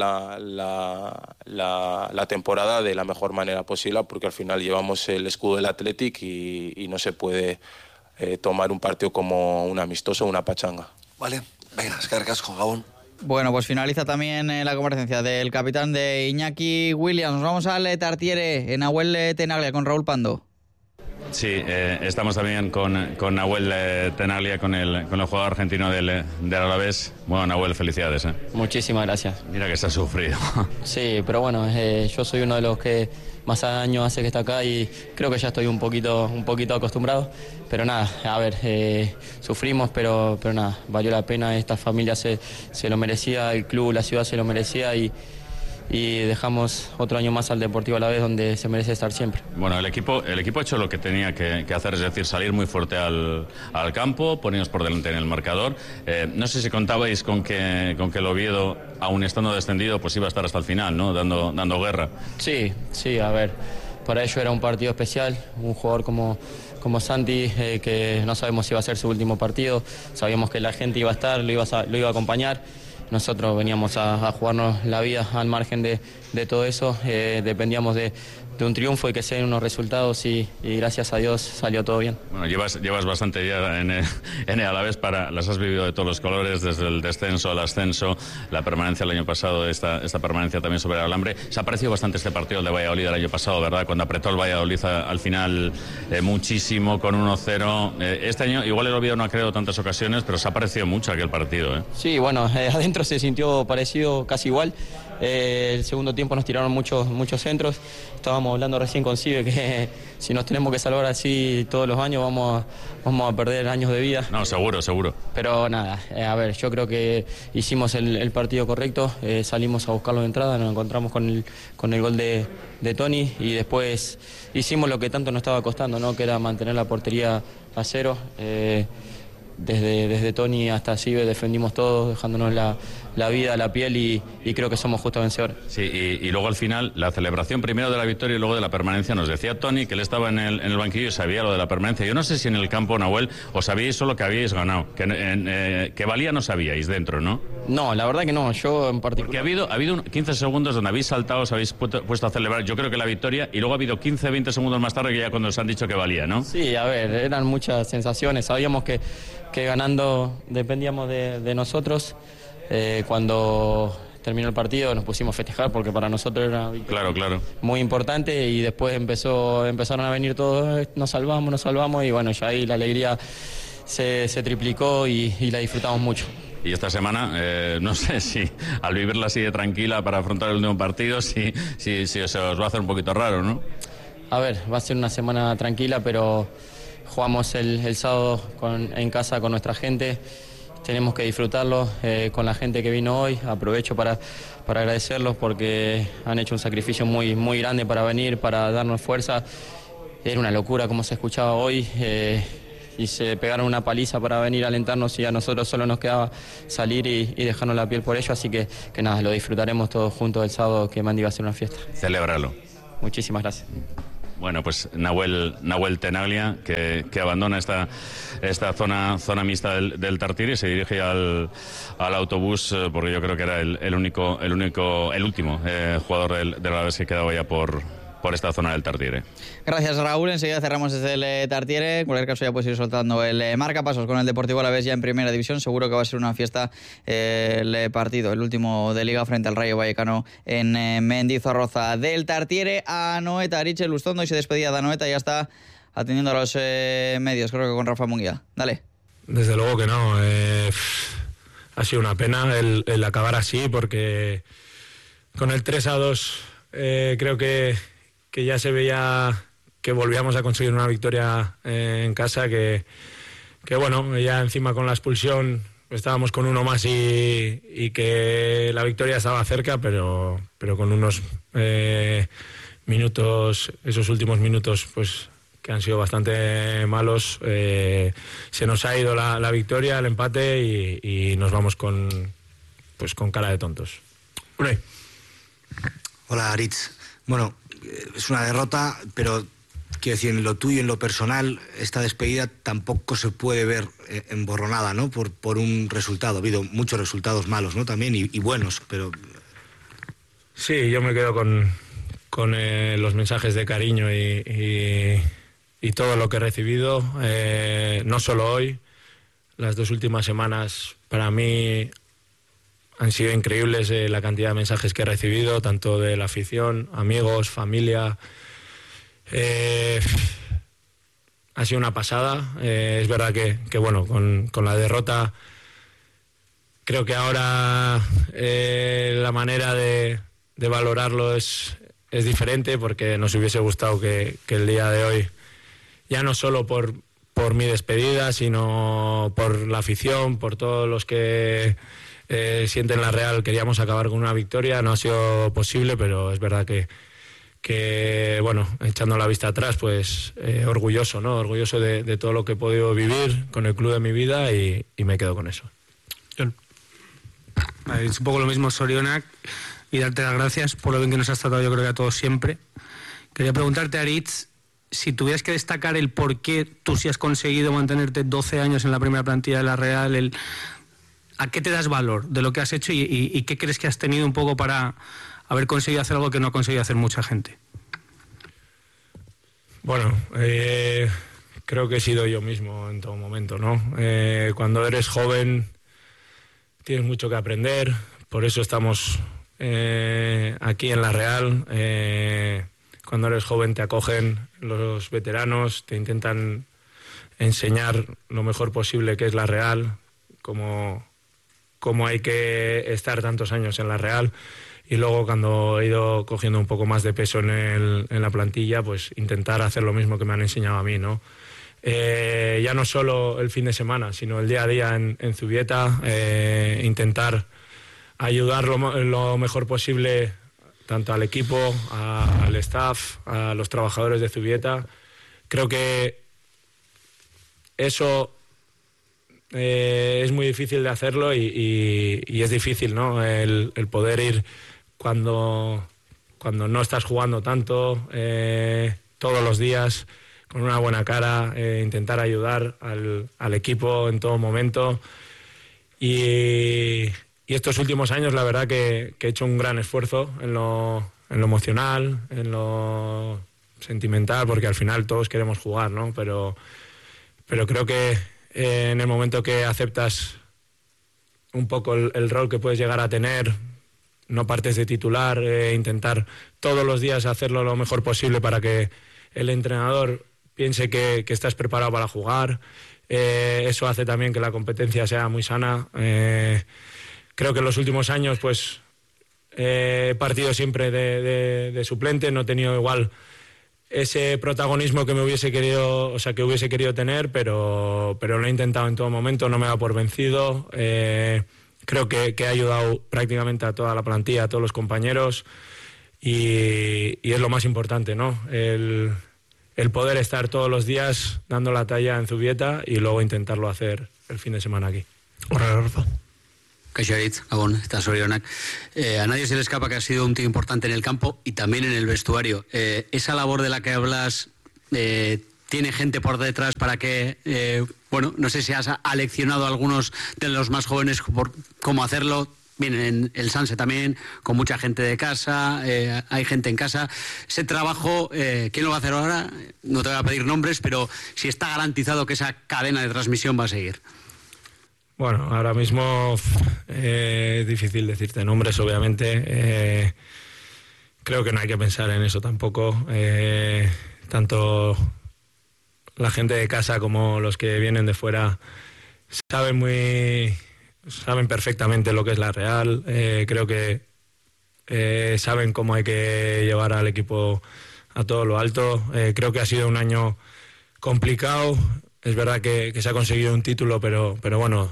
la temporada de la mejor manera posible, porque al final llevamos el escudo del Athletic y no se puede tomar un partido como un amistoso o una pachanga. Vale, venga, eskerrik asko, Gabón. Bueno, pues finaliza también la comparecencia del capitán de Iñaki Williams. Nos vamos al Tartiere, en Nahuel Tenaglia, con Raúl Pando. Sí, estamos también con Nahuel Tenaglia, con el jugador argentino del Alavés. Bueno, Nahuel, felicidades. Muchísimas gracias. Mira que se ha sufrido. Sí, pero bueno, yo soy uno de los que más años hace que está acá y creo que ya estoy un poquito acostumbrado. Pero nada, a ver, sufrimos, pero nada, valió la pena. Esta familia se lo merecía, el club, la ciudad se lo merecía y dejamos otro año más al Deportivo Alavés, donde se merece estar siempre. Bueno, el equipo ha hecho lo que tenía que hacer, es decir, salir muy fuerte al campo, ponernos por delante en el marcador. No sé si contabais con que el Oviedo, aún estando descendido, pues iba a estar hasta el final, ¿no?, dando guerra. Sí, a ver, para ello era un partido especial, un jugador como Santi, que no sabemos si iba a ser su último partido, sabíamos que la gente iba a estar, lo iba a acompañar. Nosotros veníamos a jugarnos la vida al margen de todo eso, dependíamos de un triunfo y que se den unos resultados y gracias a Dios salió todo bien. Bueno, llevas bastante ya en el Alavés, las has vivido de todos los colores, desde el descenso al ascenso, la permanencia el año pasado, esta permanencia también sobre el alambre. Se ha parecido bastante este partido el de Valladolid el año pasado, ¿verdad?, cuando apretó el Valladolid al final muchísimo con 1-0. Este año igual el Oviedo no ha creado tantas ocasiones, pero se ha parecido mucho aquel partido, ¿eh? Sí, bueno, adentro se sintió parecido, casi igual. El segundo tiempo nos tiraron muchos centros. Estábamos hablando recién con Sibe que si nos tenemos que salvar así todos los años vamos a perder años de vida. No, seguro. Pero nada, a ver, yo creo que hicimos el partido correcto, salimos a buscarlo de entrada, nos encontramos con el gol de Tony y después hicimos lo que tanto nos estaba costando, ¿no?, que era mantener la portería a cero. Desde Tony hasta Sibe defendimos todos, dejándonos la vida, la piel y creo que somos justos vencedores. Sí, y luego al final la celebración primero de la victoria y luego de la permanencia. Nos decía Tony que él estaba en el banquillo y sabía lo de la permanencia. Yo no sé si en el campo, Nahuel, os sabíais solo que habíais ganado, que valía no sabíais dentro, ¿no? No, la verdad que no, yo en particular. Porque ha habido 15 segundos donde habéis saltado, os habéis puesto a celebrar, yo creo que la victoria, y luego ha habido 15-20 segundos más tarde que ya cuando os han dicho que valía, ¿no? Sí, a ver, eran muchas sensaciones, sabíamos que ganando dependíamos de nosotros. Cuando terminó el partido nos pusimos a festejar porque para nosotros era claro. muy importante y después empezaron a venir todos, nos salvamos y bueno, ya ahí la alegría se triplicó y la disfrutamos mucho. Y esta semana, no sé si al vivirla así de tranquila para afrontar el último partido, si se os va a hacer un poquito raro, ¿no? A ver, va a ser una semana tranquila, pero jugamos el sábado en casa con nuestra gente. tenemos que disfrutarlo con la gente que vino hoy. Aprovecho para agradecerlos porque han hecho un sacrificio muy, muy grande para venir, para darnos fuerza. Era una locura como se escuchaba hoy y se pegaron una paliza para venir a alentarnos y a nosotros solo nos quedaba salir y dejarnos la piel por ello, así que nada, lo disfrutaremos todos juntos el sábado, que Mandi va a hacer una fiesta. Celébralo. Muchísimas gracias. Bueno, pues Nahuel Tenaglia, que abandona esta zona mixta del Tartiere y se dirige al autobús, porque yo creo que era el último jugador del Alavés que quedaba ya por esta zona del Tartiere. Gracias, Raúl. Enseguida cerramos desde el Tartiere. En cualquier caso ya puedes ir soltando el marcapasos con el Deportivo Alavés ya en Primera División. Seguro que va a ser una fiesta el partido, el último de Liga frente al Rayo Vallecano en Mendizorroza. Del Tartiere a Anoeta, Aritz Lustondo, y se despedía de Anoeta, ya está atendiendo a los medios, creo que con Rafa Munguía. Dale. Desde luego que no. Ha sido una pena el acabar así, porque con el 3-2 creo que ya se veía que volvíamos a conseguir una victoria en casa, que bueno, ya encima con la expulsión estábamos con uno más y que la victoria estaba cerca, pero con unos minutos, esos últimos minutos, pues que han sido bastante malos, se nos ha ido la victoria, el empate y nos vamos con cara de tontos. Hola, Aritz. Bueno, es una derrota, pero quiero decir, en lo tuyo, en lo personal, esta despedida tampoco se puede ver emborronada, ¿no? Por un resultado. Ha habido muchos resultados malos, ¿no? También, y buenos, pero... Sí, yo me quedo con los mensajes de cariño y todo lo que he recibido, no solo hoy. Las 2 últimas semanas para mí han sido increíbles, la cantidad de mensajes que he recibido, tanto de la afición, amigos, familia. Ha sido una pasada. Es verdad que bueno, con la derrota creo que ahora la manera de valorarlo es diferente, porque nos hubiese gustado que el día de hoy, ya no solo por mi despedida, sino por la afición, por todos los que sienten la Real, queríamos acabar con una victoria. No ha sido posible, pero es verdad que bueno, echando la vista atrás, pues orgulloso, ¿no? Orgulloso de todo lo que he podido vivir con el club de mi vida y me quedo con eso. Es un poco lo mismo, Sorionak, y darte las gracias por lo bien que nos has tratado, yo creo que a todos siempre. Quería preguntarte, Aritz, si tuvieras que destacar el por qué tú sí has conseguido mantenerte 12 años en la primera plantilla de la Real, ¿a qué te das valor de lo que has hecho y qué crees que has tenido un poco para haber conseguido hacer algo que no ha conseguido hacer mucha gente? Bueno, creo que he sido yo mismo en todo momento, ¿no? Cuando eres joven tienes mucho que aprender, por eso estamos aquí en la Real. Cuando eres joven te acogen los veteranos, te intentan enseñar lo mejor posible que es la Real, cómo hay que estar tantos años en la Real. Y luego, cuando he ido cogiendo un poco más de peso en la plantilla, pues intentar hacer lo mismo que me han enseñado a mí, ¿no? Ya no solo el fin de semana, sino el día a día en Zubieta, intentar ayudar lo mejor posible tanto al equipo, al staff, a los trabajadores de Zubieta. Creo que eso es muy difícil de hacerlo y es difícil, ¿no? El poder ir cuando no estás jugando tanto, todos los días, con una buena cara, intentar ayudar al equipo en todo momento. Y estos últimos años, la verdad que he hecho un gran esfuerzo en lo emocional, en lo sentimental, porque al final todos queremos jugar, ¿no? Pero creo que en el momento que aceptas un poco el rol que puedes llegar a tener, no partes de titular, intentar todos los días hacerlo lo mejor posible para que el entrenador piense que estás preparado para jugar. Eso hace también que la competencia sea muy sana. Creo que en los últimos años pues he partido siempre de suplente, no he tenido igual ese protagonismo que me hubiese querido, o sea, que hubiese querido tener, pero lo he intentado en todo momento, no me he dado por vencido. Creo que he ayudado prácticamente a toda la plantilla, a todos los compañeros, y es lo más importante, ¿no? El poder estar todos los días dando la talla en Zubieta y luego intentarlo hacer el fin de semana aquí. Kaixo Aritz, Gabón, está Sorionak. A nadie se le escapa que ha sido un tío importante en el campo y también en el vestuario. Esa labor de la que hablas, ¿tiene gente por detrás para que, no sé si has aleccionado a algunos de los más jóvenes por cómo hacerlo? Vienen en el Sanse también, con mucha gente de casa, hay gente en casa. Ese trabajo, ¿quién lo va a hacer ahora? No te voy a pedir nombres, pero si está garantizado que esa cadena de transmisión va a seguir. Bueno, ahora mismo es difícil decirte nombres, obviamente. Creo que no hay que pensar en eso tampoco. Tanto la gente de casa como los que vienen de fuera saben perfectamente lo que es la Real. Creo que saben cómo hay que llevar al equipo a todo lo alto. Creo que ha sido un año complicado. Es verdad que se ha conseguido un título, pero bueno,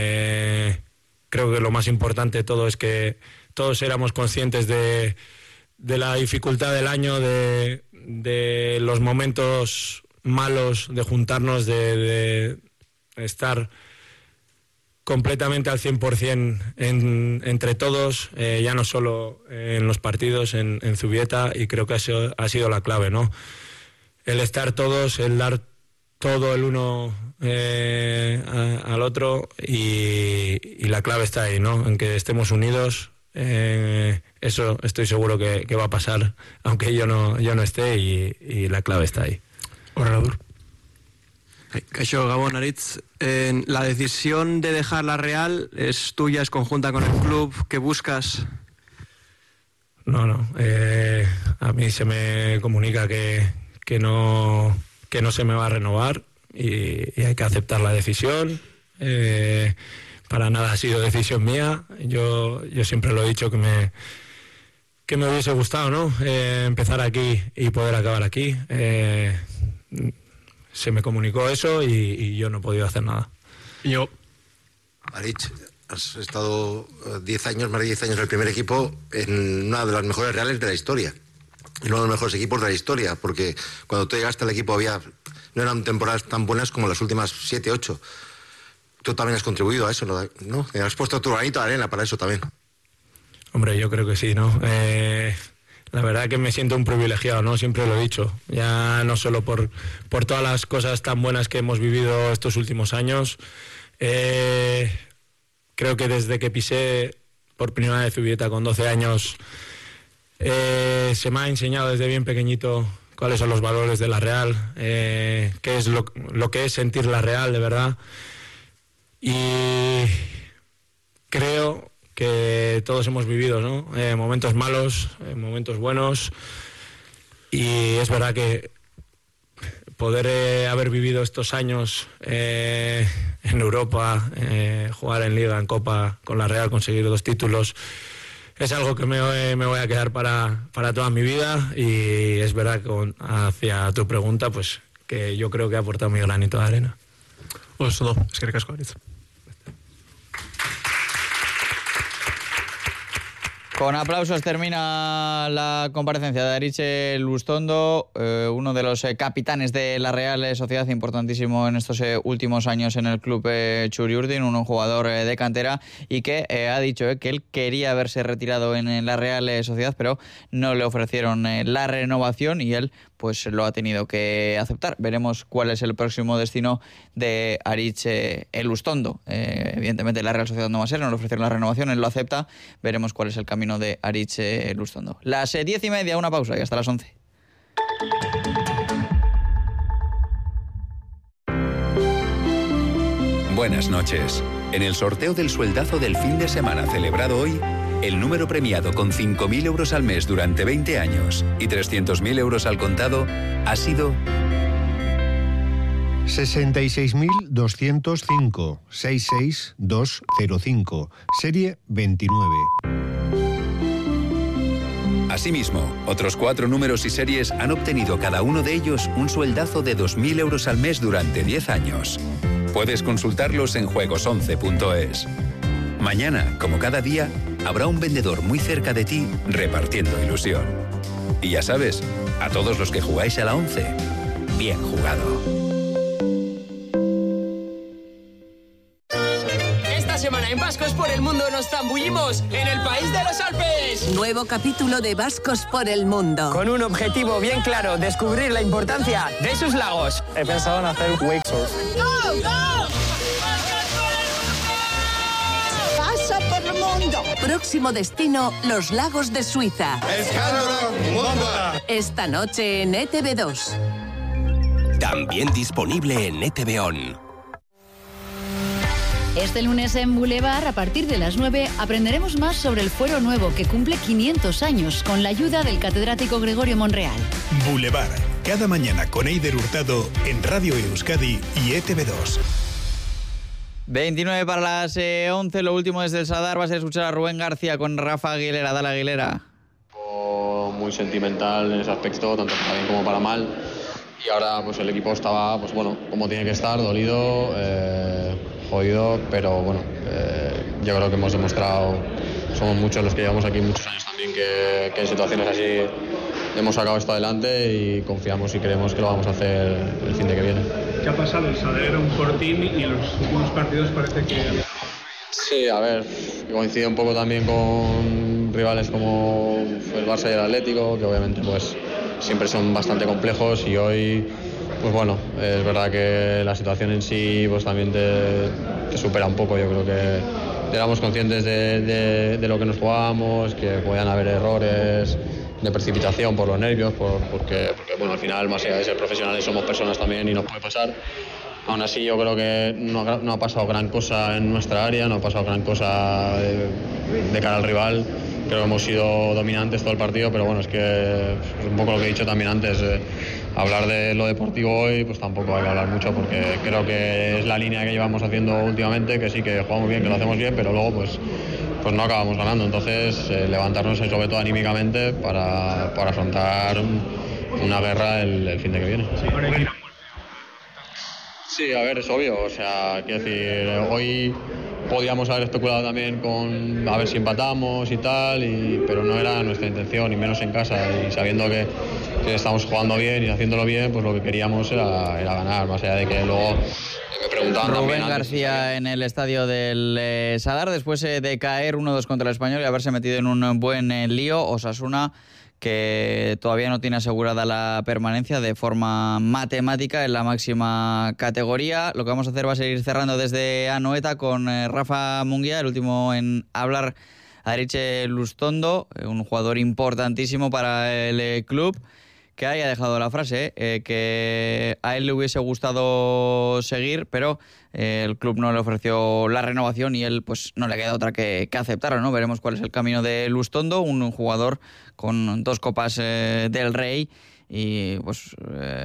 creo que lo más importante de todo es que todos éramos conscientes de la dificultad del año, de los momentos malos, de juntarnos, de estar completamente al 100% entre todos, ya no solo en los partidos, en Zubieta, y creo que eso ha sido la clave, ¿no? El estar todos, el dar todo el uno al otro, y la clave está ahí, ¿no? En que estemos unidos. Eso estoy seguro que va a pasar, aunque yo no esté, y la clave está ahí. Orador. Kaixo, Gabón, Aritz. La decisión de dejar la Real es tuya, es conjunta con el club. ¿Qué buscas? No. A mí se me comunica que no se me va a renovar, y hay que aceptar la decisión. Para nada ha sido decisión mía. Yo siempre lo he dicho que me hubiese gustado, ¿no? Empezar aquí y poder acabar aquí. Se me comunicó eso y yo no he podido hacer nada. Aritz, has estado 10 años, más de 10 años en el primer equipo, en una de las mejores Reales de la historia. En uno de los mejores equipos de la historia, porque cuando tú llegaste al equipo no eran temporadas tan buenas como las últimas 7, 8. Tú también has contribuido a eso, ¿no? Has puesto tu granito de arena para eso también. Hombre, yo creo que sí, ¿no? La verdad que me siento un privilegiado, ¿no? Siempre lo he dicho. Ya no solo por todas las cosas tan buenas que hemos vivido estos últimos años. Creo que desde que pisé por primera vez Zubieta con 12 años, se me ha enseñado desde bien pequeñito cuáles son los valores de la Real, qué es lo que es sentir la Real de verdad. Y creo que todos hemos vivido, ¿no? Momentos malos, momentos buenos, y es verdad que poder haber vivido estos años en Europa, jugar en Liga, en Copa con la Real, conseguir 2 títulos, es algo que me voy a quedar para toda mi vida. Y es verdad que hacia tu pregunta, pues que yo creo que he aportado mi granito de arena. Eskerrik asko, Aritz. Con aplausos termina la comparecencia de Aritz Lustondo, uno de los capitanes de la Real Sociedad, importantísimo en estos últimos años en el club Txuri-Urdin, un jugador de cantera, y que ha dicho que él quería haberse retirado en la Real Sociedad, pero no le ofrecieron la renovación y él pues lo ha tenido que aceptar. Veremos cuál es el próximo destino de Aritz Lustondo. Evidentemente la Real Sociedad no va a ser, no le ofrecieron la renovación, él lo acepta. Veremos cuál es el camino de Aritz Lustondo. Las 10:30, una pausa y hasta las 11. Buenas noches. En el sorteo del sueldazo del fin de semana celebrado hoy, el número premiado con 5.000 euros al mes durante 20 años y 300.000 euros al contado ha sido 66.205, 66205, serie 29. Asimismo, otros 4 números y series han obtenido cada uno de ellos un sueldazo de 2.000 euros al mes durante 10 años. Puedes consultarlos en juegos11.es. Mañana, como cada día, habrá un vendedor muy cerca de ti repartiendo ilusión. Y ya sabes, a todos los que jugáis a la 11, bien jugado. Esta semana en Vascos por el Mundo nos zambullimos en el país de los Alpes. Nuevo capítulo de Vascos por el Mundo. Con un objetivo bien claro, descubrir la importancia de sus lagos. He pensado en hacer wake surf. ¡Go, go! ¡Paso por el mundo! Próximo destino, los lagos de Suiza. Esta noche en ETV2. También disponible en ETV On. Este lunes en Boulevard, a partir de las 9, aprenderemos más sobre el Fuero Nuevo, que cumple 500 años, con la ayuda del catedrático Gregorio Monreal. Boulevard, cada mañana con Eider Hurtado en Radio Euskadi y ETV2. 29 para las 11, lo último desde el Sadar, vas a escuchar a Rubén García con Rafa Aguilera. Dale, Aguilera. Muy sentimental en ese aspecto, tanto para bien como para mal. Y ahora pues el equipo estaba, pues bueno, como tiene que estar, dolido, jodido, pero bueno, yo creo que hemos demostrado, somos muchos los que llevamos aquí muchos años también, que en situaciones así hemos sacado esto adelante y confiamos y creemos que lo vamos a hacer el fin de que viene. ¿Qué ha pasado? El Sadar era un fortín y en los últimos partidos parece que... Sí, a ver, coincide un poco también con rivales como el Barça y el Atlético, que obviamente pues siempre son bastante complejos, y hoy pues bueno, es verdad que la situación en sí pues también te supera un poco. Yo creo que éramos conscientes de lo que nos jugábamos, que podían haber errores de precipitación por los nervios, porque bueno, al final, más allá de ser profesionales, somos personas también y nos puede pasar. Aún así, yo creo que no ha pasado gran cosa en nuestra área, no ha pasado gran cosa de cara al rival. Creo que hemos sido dominantes todo el partido, pero bueno, es que es un poco lo que he dicho también antes. Hablar de lo deportivo hoy, pues tampoco hay que hablar mucho, porque creo que es la línea que llevamos haciendo últimamente, que sí que jugamos bien, que lo hacemos bien, pero luego pues no acabamos ganando. Entonces, levantarnos y sobre todo anímicamente para afrontar una guerra el fin de que viene. Sí, a ver, es obvio, o sea, quiero decir, hoy podíamos haber especulado también con a ver si empatamos y tal, pero no era nuestra intención, y menos en casa, y sabiendo que estamos jugando bien y haciéndolo bien, pues lo que queríamos era ganar, más allá de que luego me preguntaban Rubén también García en el estadio del Sadar, después de caer 1-2 contra el Español y haberse metido en un buen lío. Osasuna, que todavía no tiene asegurada la permanencia de forma matemática en la máxima categoría. Lo que vamos a hacer va a seguir cerrando desde Anoeta con Rafa Munguía, el último en hablar, Aritxe Lustondo, un jugador importantísimo para el club, que haya dejado la frase, que a él le hubiese gustado seguir, pero el club no le ofreció la renovación y él pues no le queda otra que aceptarlo, ¿no? Veremos cuál es el camino de Lustondo, un jugador con 2 Copas del Rey y pues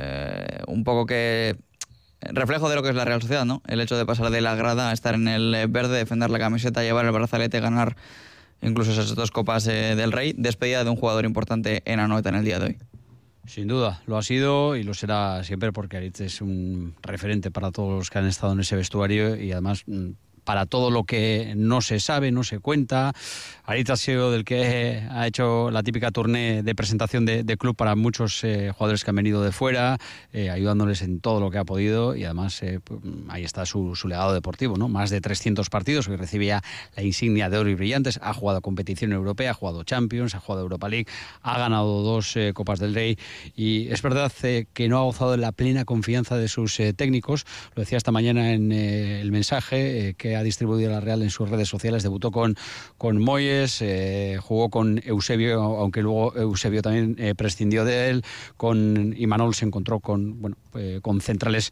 un poco que reflejo de lo que es la Real Sociedad, ¿no? El hecho de pasar de la grada a estar en el verde, defender la camiseta, llevar el brazalete, ganar incluso esas 2 Copas del Rey. Despedida de un jugador importante en Anoeta en el día de hoy. Sin duda, lo ha sido y lo será siempre, porque Aritz es un referente para todos los que han estado en ese vestuario y además para todo lo que no se sabe, no se cuenta. Aritz ha sido del que ha hecho la típica tournée de presentación de club para muchos jugadores que han venido de fuera, ayudándoles en todo lo que ha podido, y además ahí está su legado deportivo, ¿no? Más de 300 partidos, que recibía la insignia de oro y brillantes, ha jugado competición europea, ha jugado Champions, ha jugado Europa League, ha ganado 2 Copas del Rey, y es verdad que no ha gozado de la plena confianza de sus técnicos. Lo decía esta mañana en el mensaje que ha distribuido la Real en sus redes sociales. Debutó con Moyes, jugó con Eusebio, aunque luego Eusebio también prescindió de él. Con Imanol se encontró con centrales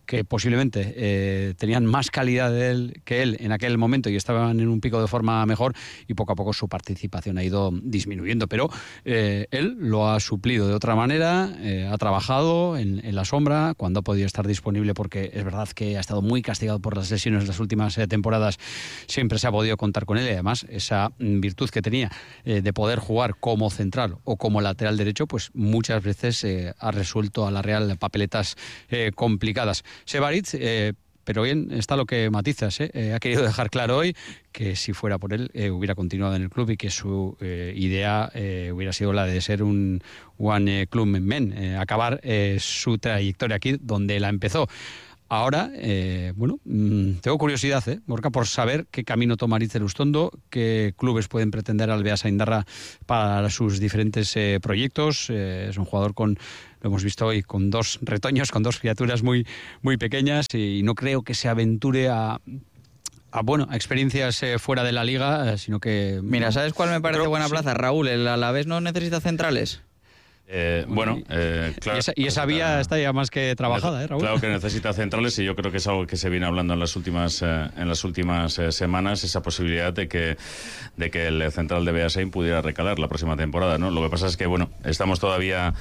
que posiblemente tenían más calidad que él en aquel momento y estaban en un pico de forma mejor, y poco a poco su participación ha ido disminuyendo. Pero él lo ha suplido de otra manera, ha trabajado en la sombra cuando ha podido estar disponible, porque es verdad que ha estado muy castigado por las lesiones las últimas temporadas. Siempre se ha podido contar con él, y además esa virtud que tenía de poder jugar como central o como lateral derecho, pues muchas veces ha resuelto a la Real papeletas complicadas. Sebaritz, pero bien está lo que matizas, ha querido dejar claro hoy que si fuera por él hubiera continuado en el club, y que su idea hubiera sido la de ser un One Club Man, acabar su trayectoria aquí donde la empezó. Ahora, tengo curiosidad, Gorka, por saber qué camino toma Aritz Elustondo, qué clubes pueden pretender al Beasa Indarra para sus diferentes proyectos. Es un jugador lo hemos visto hoy, con 2 retoños, con 2 criaturas muy, muy pequeñas, y no creo que se aventure a experiencias fuera de la liga, sino que... Mira, ¿sabes cuál me parece buena plaza? Raúl, ¿el Alavés no necesita centrales? Claro. Y esa vía está ya más que trabajada, Raúl. Claro que necesita centrales, y yo creo que es algo que se viene hablando en las últimas semanas, esa posibilidad de que el central de Beasain pudiera recalar la próxima temporada, ¿no? Lo que pasa es que, estamos todavía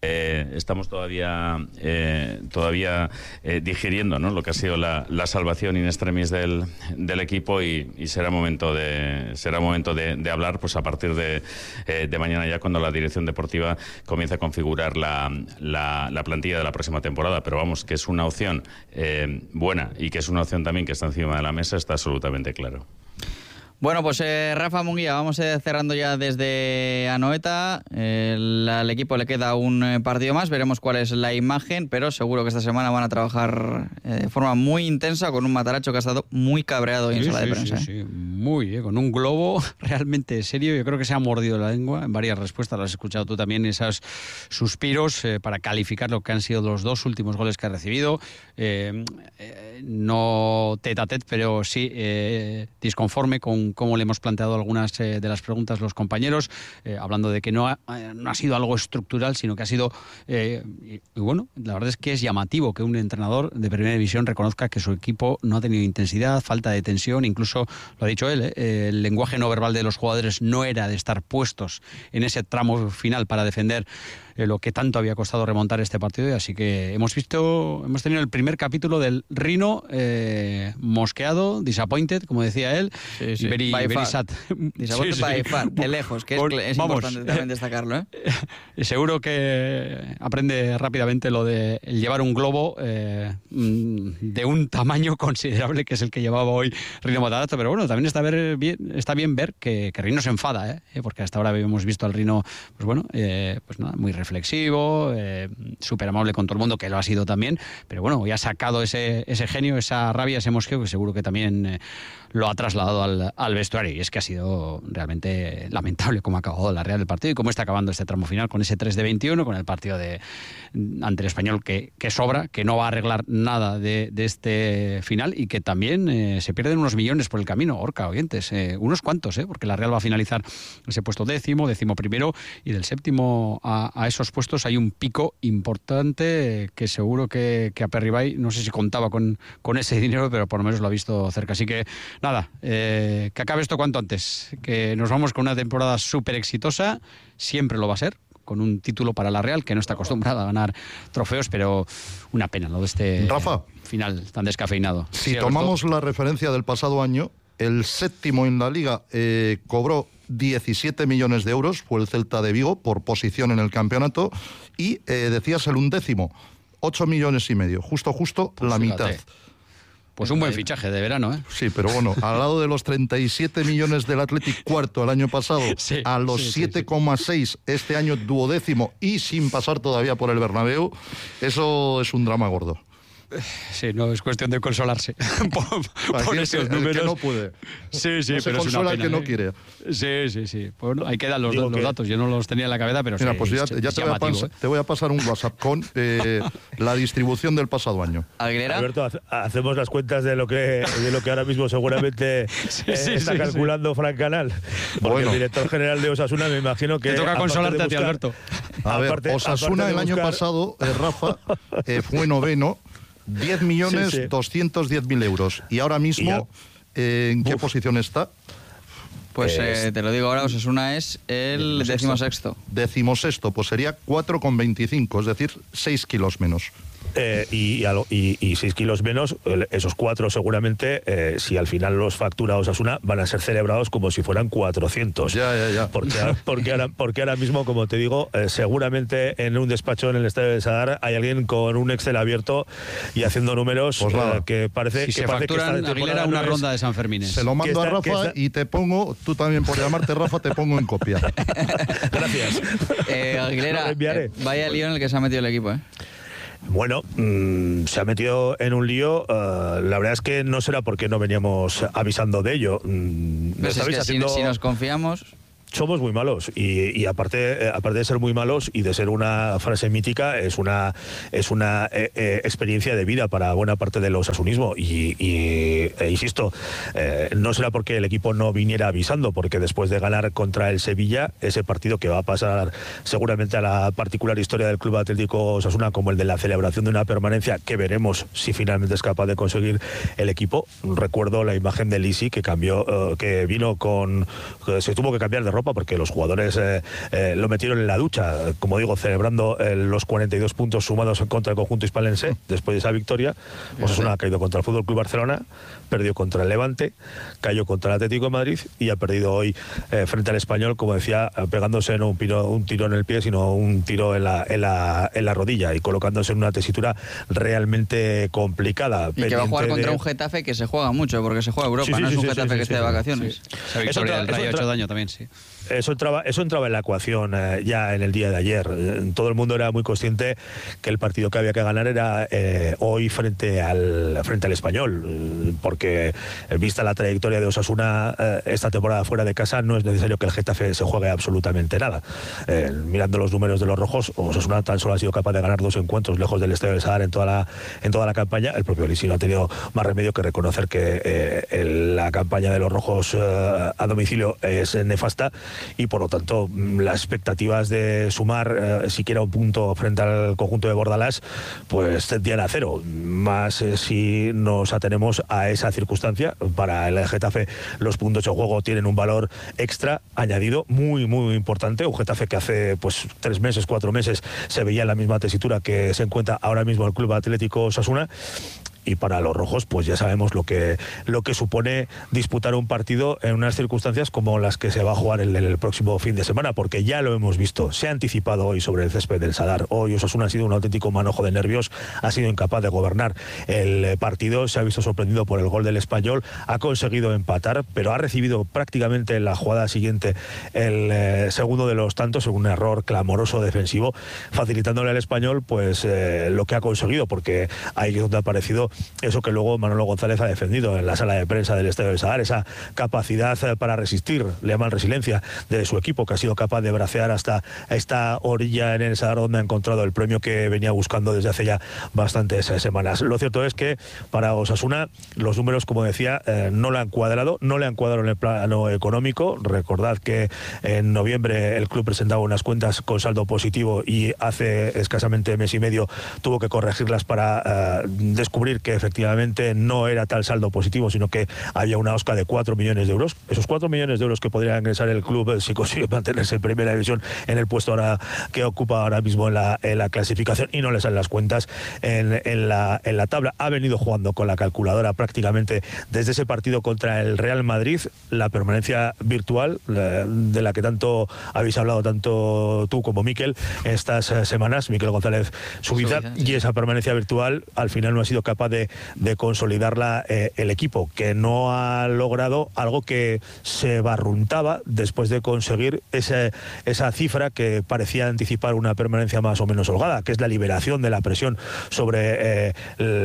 digiriendo, ¿no?, lo que ha sido la salvación in extremis del equipo, y será momento de hablar, pues a partir de mañana, ya cuando la dirección deportiva comience a configurar la plantilla de la próxima temporada. Pero vamos, que es una opción buena, y que es una opción también que está encima de la mesa, está absolutamente claro. Bueno, pues Rafa Munguía, vamos cerrando ya desde Anoeta. Al equipo le queda un partido más, veremos cuál es la imagen, pero seguro que esta semana van a trabajar de forma muy intensa con un Mataracho que ha estado muy cabreado hoy en sala de prensa. Sí, muy, con un globo realmente serio. Yo creo que se ha mordido la lengua en varias respuestas, lo has escuchado tú también, esos suspiros para calificar lo que han sido los 2 últimos goles que ha recibido. No tete a tete, pero sí disconforme con cómo le hemos planteado algunas de las preguntas los compañeros, hablando de que no ha sido algo estructural, sino que ha sido y bueno, la verdad es que es llamativo que un entrenador de primera división reconozca que su equipo no ha tenido intensidad, falta de tensión. Incluso lo ha dicho él, el lenguaje no verbal de los jugadores no era de estar puestos en ese tramo final para defender lo que tanto había costado remontar este partido. Y así que hemos tenido el primer capítulo del Rino mosqueado, disappointed, como decía él, very sad. Disappointed by far, de lejos, que es importante también destacarlo. Seguro que aprende rápidamente lo de llevar un globo de un tamaño considerable, que es el que llevaba hoy Rino Matarazo. Pero bueno, también está bien ver que Rino se enfada, porque hasta ahora habíamos visto al Rino muy reflexivo, súper amable con todo el mundo, que lo ha sido también, pero bueno, hoy ha sacado ese genio, esa rabia, ese mosqueo, que seguro que también lo ha trasladado al vestuario. Y es que ha sido realmente lamentable cómo ha acabado la Real del partido y cómo está acabando este tramo final, con ese 3-21, con el partido ante el Español que sobra, que no va a arreglar nada de este final, y que también se pierden unos millones por el camino, Orca, oyentes, unos cuantos, porque la Real va a finalizar ese puesto 10º primero, y del 7º a esos puestos hay un pico importante que seguro que Aperribay, no sé si contaba con ese dinero, pero por lo menos lo ha visto cerca. Así que nada, que acabe esto cuanto antes, que nos vamos con una temporada súper exitosa, siempre lo va a ser, con un título para la Real, que no está acostumbrada a ganar trofeos, pero una pena lo de este final tan descafeinado. Si tomamos la referencia del pasado año, el 7º en la Liga cobró 17 millones de euros, fue el Celta de Vigo, por posición en el campeonato, y decías el 11º, 8 millones y medio, justo pues la mitad. Pues un buen fichaje de verano, Sí, pero bueno, al lado de los 37 millones del Athletic cuarto el año pasado, a los 7,6 este año 12º, y sin pasar todavía por el Bernabéu, eso es un drama gordo. Sí, no es cuestión de consolarse por esos números. El que no puede. Sí, no se consola el que no quiere. Sí. Bueno, hay que dar los datos. Yo no los tenía en la cabeza, pero mira, pues ya te voy a pasar un WhatsApp con la distribución del pasado año. Alberto, hacemos las cuentas de lo que ahora mismo seguramente está calculando Frank Canal. Porque el director general de Osasuna, me imagino que... Te toca consolarte a ti, Alberto. A ver, Osasuna el año pasado, Rafa, fue 9º. 10.210.000 euros. Y ahora mismo, ¿en qué posición está? Pues te lo digo ahora, Osasuna es el 16º. 16º, pues sería 4,25, es decir, 6 kilos menos. Y 6 kilos menos, esos 4 seguramente, si al final los factura Osasuna, van a ser celebrados como si fueran 400. Ya. Porque ahora mismo, como te digo, seguramente en un despacho en el Estadio del Sadar hay alguien con un Excel abierto y haciendo números que parece si se facturan, Aguilera, una ronda de San Fermín. Se lo mando a Rafa y te pongo, tú también por llamarte Rafa, te pongo en copia. Gracias. Aguilera, vaya lío en el que se ha metido el equipo, Bueno, se ha metido en un lío. La verdad es que no será porque no veníamos avisando de ello. Pues es que si nos confiamos... Somos muy malos y aparte de ser muy malos y de ser una frase mítica, es una experiencia de vida para buena parte del osasunismo insisto, no será porque el equipo no viniera avisando, porque después de ganar contra el Sevilla, ese partido que va a pasar seguramente a la particular historia del Club Atlético Osasuna como el de la celebración de una permanencia, que veremos si finalmente es capaz de conseguir el equipo. Recuerdo la imagen de Lisi que vino se tuvo que cambiar de ropa porque los jugadores lo metieron en la ducha, como digo, celebrando los 42 puntos sumados contra el conjunto hispalense después de esa victoria. Osasuna ha caído contra el FC Barcelona, perdió contra el Levante, cayó contra el Atlético de Madrid y ha perdido hoy frente al Español, como decía, pegándose no un tiro en el pie, sino un tiro en la rodilla y colocándose en una tesitura realmente complicada. Y que va a jugar contra un Getafe que se juega mucho, porque se juega Europa, no es un Getafe que esté de vacaciones. Esa victoria del Rayo ha hecho daño también, sí. Eso entraba en la ecuación ya en el día de ayer. Todo el mundo era muy consciente que el partido que había que ganar era hoy frente al Español, porque vista la trayectoria de Osasuna esta temporada fuera de casa, no es necesario que el Getafe se juegue absolutamente nada. Mirando los números de los rojos, Osasuna tan solo ha sido capaz de ganar 2 encuentros lejos del Estadio del Sadar en toda la campaña. El propio Lisi no ha tenido más remedio que reconocer que la campaña de los rojos a domicilio es nefasta, y por lo tanto las expectativas de sumar siquiera un punto frente al conjunto de Bordalás pues tendían a 0, más si nos atenemos a esa circunstancia. Para el Getafe los puntos de juego tienen un valor extra añadido muy muy importante, un Getafe que hace 3 meses, 4 meses se veía en la misma tesitura que se encuentra ahora mismo el Club Atlético Osasuna. Y para los rojos, pues ya sabemos lo que supone disputar un partido en unas circunstancias como las que se va a jugar el próximo fin de semana, porque ya lo hemos visto, se ha anticipado hoy sobre el césped del Sadar. Hoy Osasuna ha sido un auténtico manojo de nervios, ha sido incapaz de gobernar el partido, se ha visto sorprendido por el gol del Español, ha conseguido empatar, pero ha recibido prácticamente en la jugada siguiente el segundo de los tantos, un error clamoroso defensivo, facilitándole al Español lo que ha conseguido, porque ahí es donde ha aparecido eso que luego Manolo González ha defendido en la sala de prensa del Estadio del Sadar, esa capacidad para resistir, le llaman resiliencia, de su equipo, que ha sido capaz de bracear hasta esta orilla en el Sadar, donde ha encontrado el premio que venía buscando desde hace ya bastantes semanas. Lo cierto es que para Osasuna los números, como decía, no le han cuadrado en el plano económico. Recordad que en noviembre el club presentaba unas cuentas con saldo positivo y hace escasamente mes y medio tuvo que corregirlas para descubrir que efectivamente no era tal saldo positivo, sino que había una osca de 4 millones de euros. Esos 4 millones de euros que podría ingresar el club si consigue mantenerse en primera división en el puesto ahora que ocupa ahora mismo en la clasificación, y no le salen las cuentas en la tabla. Ha venido jugando con la calculadora prácticamente desde ese partido contra el Real Madrid, la permanencia virtual de la que tanto habéis hablado tanto tú como Miquel estas semanas, Miquel González Subiza, y esa permanencia virtual al final no ha sido capaz de consolidarla el equipo, que no ha logrado algo que se barruntaba después de conseguir esa cifra que parecía anticipar una permanencia más o menos holgada, que es la liberación de la presión sobre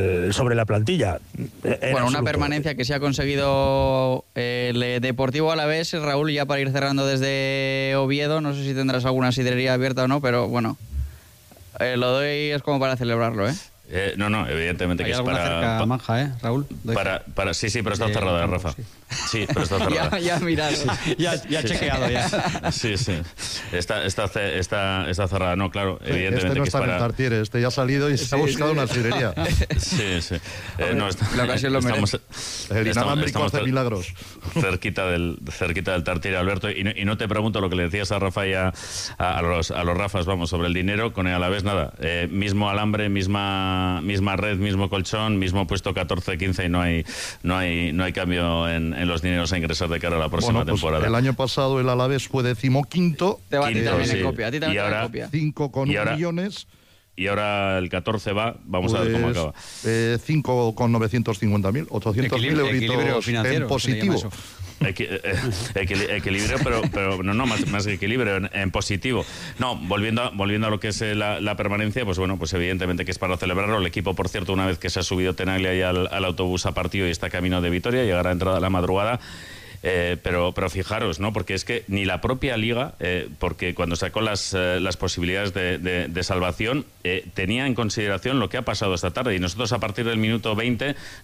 la plantilla. Bueno, una permanencia que se ha conseguido el Deportivo Alavés. Raúl, ya para ir cerrando desde Oviedo, no sé si tendrás alguna sidrería abierta o no, pero bueno, lo doy es como para celebrarlo, ¿eh? No, evidentemente que es para... cerca Manja, Raúl? Sí, pero está cerrada, Rafa. Sí, pero está cerrada. ya mirado, ya chequeado ya. Sí. Está cerrada. No, claro, evidentemente no que está es para... en el Tartiere, ya ha salido y se ha buscado una sidrería. Sí. La ocasión lo merece. El inalámbrico hace milagros. Cerquita del Tartiere, Alberto. Y no te pregunto lo que le decías a Rafa y a los Rafas, vamos, sobre el dinero. Con el Alavés, nada. Mismo alambre, misma red, mismo colchón, mismo puesto 14-15 y no hay cambio en los dineros a ingresar de cara a la próxima temporada. El año pasado el Alavés fue 15º. Te va a ti también en copia. A ti también te va en copia. 5,1 millones. Y ahora el 14 vamos a ver cómo acaba. 5,950.000, 800.000 euritos en positivo. Equilibrio, pero no, más que equilibrio, en positivo. No, volviendo a lo que es la permanencia, pues bueno, pues evidentemente que es para celebrarlo. El equipo, por cierto, una vez que se ha subido Tenaglia ya al autobús, ha partido y está camino de Vitoria, llegará a entrada a la madrugada. Pero fijaros, ¿no? Porque es que ni la propia Liga, porque cuando sacó las posibilidades de salvación, tenía en consideración lo que ha pasado esta tarde. Y nosotros a partir del minuto 20